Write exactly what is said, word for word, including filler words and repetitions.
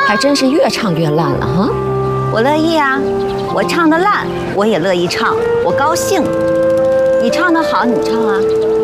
还真是越唱越烂了哈。 我乐意啊，我唱的烂，我也乐意唱，我高兴。你唱的好，你唱啊。